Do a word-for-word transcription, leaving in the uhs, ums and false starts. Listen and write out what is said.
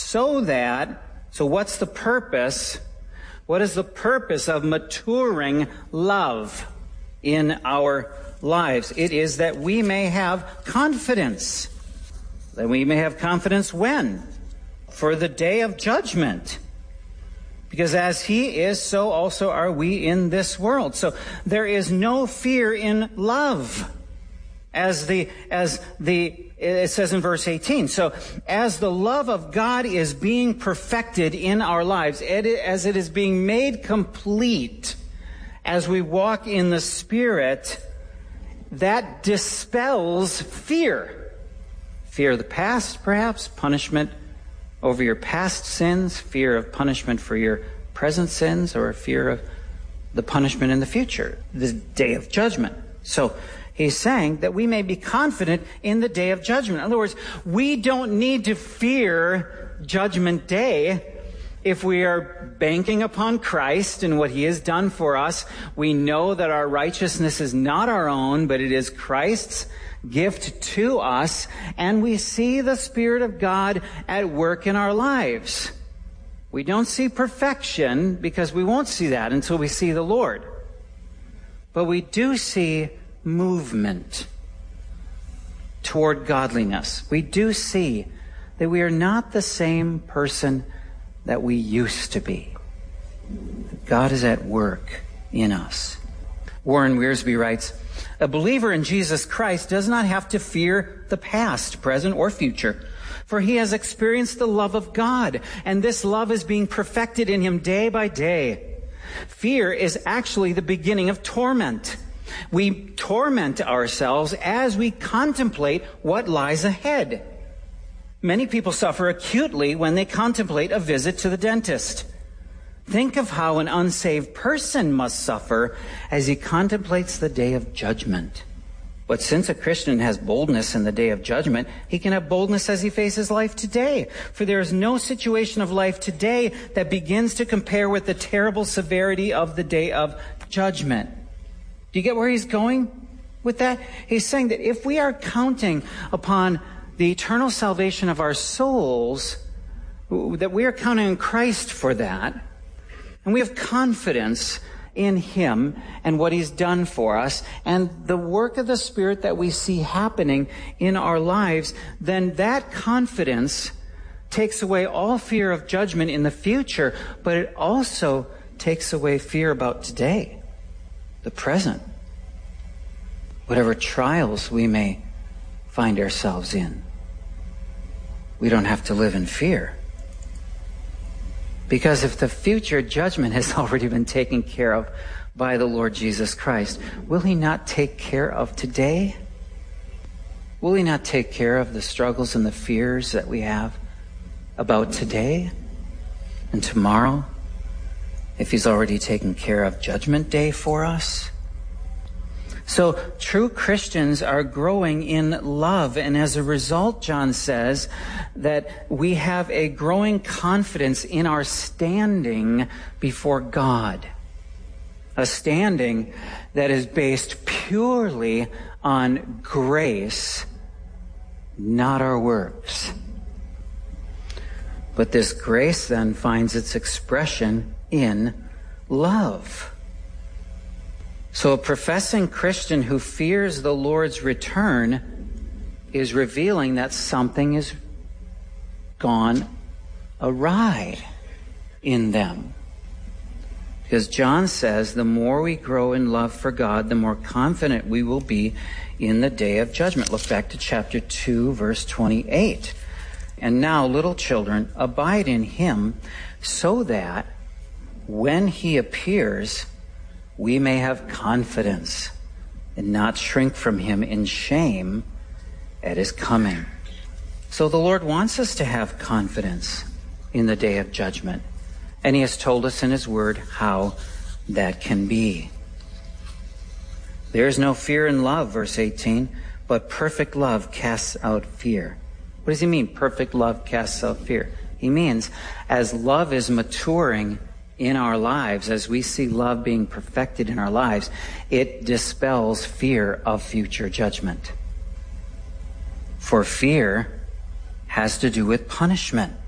So that, so what's the purpose? What is the purpose of maturing love in our lives? It is that we may have confidence. That we may have confidence when? For the day of judgment. Because as he is, so also are we in this world. So there is no fear in love. As the, as the, it says in verse eighteen. So as the love of God is being perfected in our lives, as it is being made complete, as we walk in the Spirit, that dispels fear. Fear of the past, perhaps, punishment over your past sins, fear of punishment for your present sins, or fear of the punishment in the future, the day of judgment. So he's saying that we may be confident in the day of judgment. In other words, we don't need to fear Judgment Day if we are banking upon Christ and what he has done for us. We know that our righteousness is not our own, but it is Christ's gift to us, and we see the Spirit of God at work in our lives. We don't see perfection because we won't see that until we see the Lord. But we do see movement toward godliness. We do see that we are not the same person that we used to be. God is at work in us. Warren Wiersbe writes, a believer in Jesus Christ does not have to fear the past, present, or future, for he has experienced the love of God, and this love is being perfected in him day by day. Fear is actually the beginning of torment. We torment ourselves as we contemplate what lies ahead. Many people suffer acutely when they contemplate a visit to the dentist. Think of how an unsaved person must suffer as he contemplates the day of judgment. But since a Christian has boldness in the day of judgment, he can have boldness as he faces life today. For there is no situation of life today that begins to compare with the terrible severity of the day of judgment. Do you get where he's going with that? He's saying that if we are counting upon the eternal salvation of our souls, that we are counting on Christ for that, and we have confidence in him and what he's done for us and the work of the Spirit that we see happening in our lives, then that confidence takes away all fear of judgment in the future, but it also takes away fear about today, the present, whatever trials we may find ourselves in. We don't have to live in fear. Because if the future judgment has already been taken care of by the Lord Jesus Christ, will he not take care of today? Will he not take care of the struggles and the fears that we have about today and tomorrow, if he's already taken care of Judgment Day for us? So true Christians are growing in love, and as a result, John says that we have a growing confidence in our standing before God. A standing that is based purely on grace, not our works. But this grace then finds its expression in love. So a professing Christian who fears the Lord's return is revealing that something is gone awry in them. Because John says the more we grow in love for God, the more confident we will be in the day of judgment. Look back to chapter two, verse twenty-eight. And now, little children, abide in him, so that when he appears, we may have confidence and not shrink from him in shame at his coming. So the Lord wants us to have confidence in the day of judgment. And he has told us in his word how that can be. There is no fear in love, verse eighteen, but perfect love casts out fear. What does he mean, perfect love casts out fear? He means as love is maturing in our lives, as we see love being perfected in our lives, it dispels fear of future judgment. For fear has to do with punishment.